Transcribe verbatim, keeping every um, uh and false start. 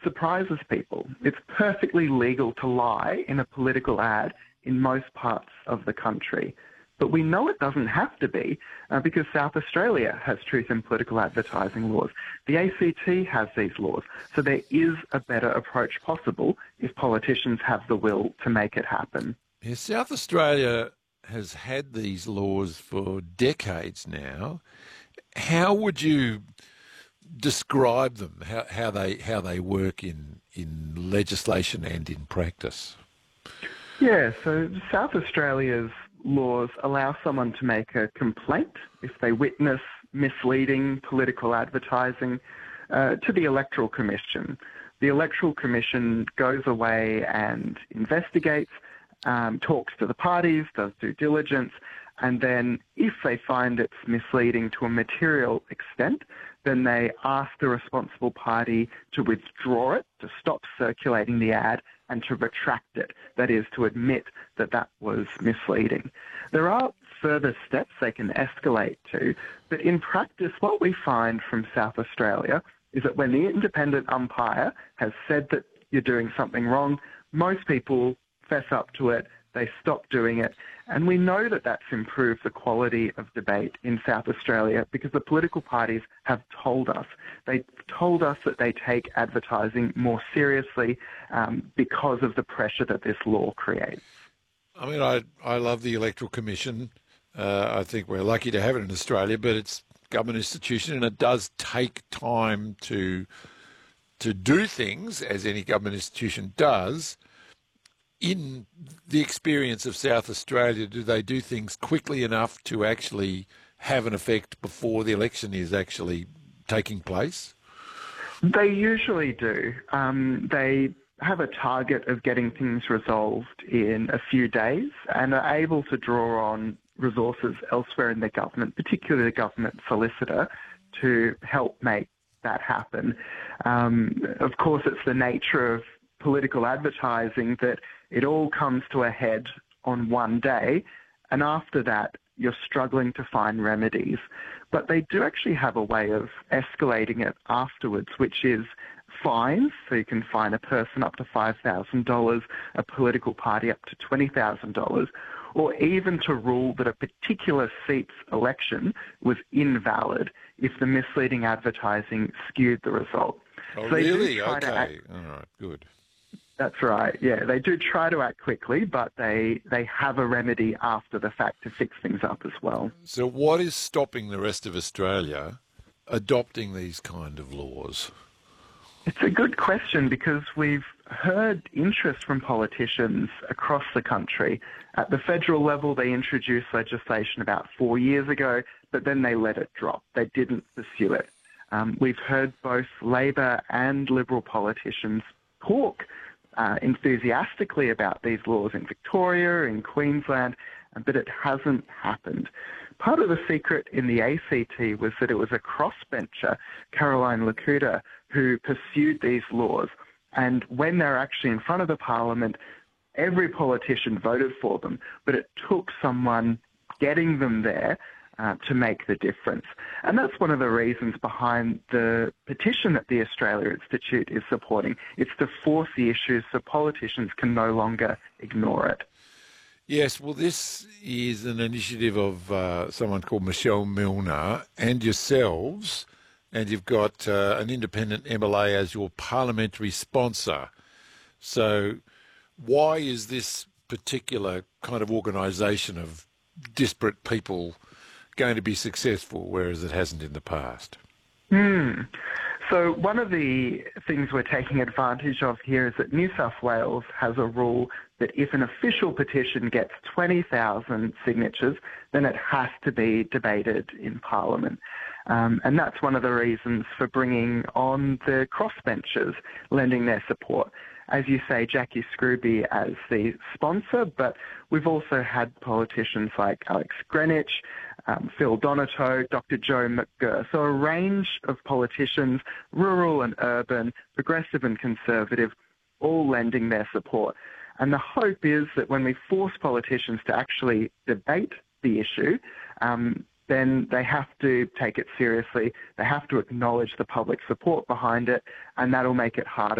surprises people. It's perfectly legal to lie in a political ad in most parts of the country. But we know it doesn't have to be uh, because South Australia has truth in political advertising laws. The A C T has these laws. So there is a better approach possible if politicians have the will to make it happen. Yeah, South Australia has had these laws for decades now. How would you describe them, how, how they how they work in, in legislation and in practice? Yeah, so South Australia's laws allow someone to make a complaint if they witness misleading political advertising uh, to the Electoral Commission. The Electoral Commission goes away and investigates, um, talks to the parties, does due diligence, and then if they find it's misleading to a material extent, then they ask the responsible party to withdraw it, to stop circulating the ad, and to retract it, that is, to admit that that was misleading. There are further steps they can escalate to, but in practice what we find from South Australia is that when the independent umpire has said that you're doing something wrong, most people fess up to it, they stop doing it, and we know that that's improved the quality of debate in South Australia because the political parties have told us. They told us that they take advertising more seriously um, because of the pressure that this law creates. I mean, I, I love the Electoral Commission. Uh, I think we're lucky to have it in Australia, but it's a government institution and it does take time to to do things, as any government institution does. In the experience of South Australia, do they do things quickly enough to actually have an effect before the election is actually taking place? They usually do. Um, they have a target of getting things resolved in a few days and are able to draw on resources elsewhere in the government, particularly the government solicitor, to help make that happen. Um, of course, it's the nature of political advertising that it all comes to a head on one day, and after that, you're struggling to find remedies. But they do actually have a way of escalating it afterwards, which is fines. So you can fine a person up to five thousand dollars, a political party up to twenty thousand dollars, or even to rule that a particular seat's election was invalid if the misleading advertising skewed the result. Oh, so really? Okay. Act- All right, good. That's right, yeah. They do try to act quickly, but they, they have a remedy after the fact to fix things up as well. So what is stopping the rest of Australia adopting these kind of laws? It's a good question because we've heard interest from politicians across the country. At the federal level, they introduced legislation about four years ago, but then they let it drop. They didn't pursue it. Um, we've heard both Labor and Liberal politicians talk uh, enthusiastically about these laws in Victoria, in Queensland, but it hasn't happened. Part of the secret in the A C T was that it was a crossbencher, Caroline Lakuta, who pursued these laws. And when they're actually in front of the parliament, every politician voted for them, but it took someone getting them there uh, to make the difference. And that's one of the reasons behind the petition that the Australia Institute is supporting. It's to force the issues so politicians can no longer ignore it. Yes, well, this is an initiative of uh, someone called Michelle Milner and yourselves, and you've got uh, an independent M L A as your parliamentary sponsor. So why is this particular kind of organisation of disparate people going to be successful, whereas it hasn't in the past? Hmm. So one of the things we're taking advantage of here is that New South Wales has a rule that if an official petition gets twenty thousand signatures, then it has to be debated in Parliament. Um, and that's one of the reasons for bringing on the crossbenchers, lending their support. As you say, Jackie Scrooby as the sponsor, but we've also had politicians like Alex Greenwich, um, Phil Donato, Doctor Joe McGurr. So a range of politicians, rural and urban, progressive and conservative, all lending their support. And the hope is that when we force politicians to actually debate the issue, um, then they have to take it seriously. They have to acknowledge the public support behind it, and that'll make it harder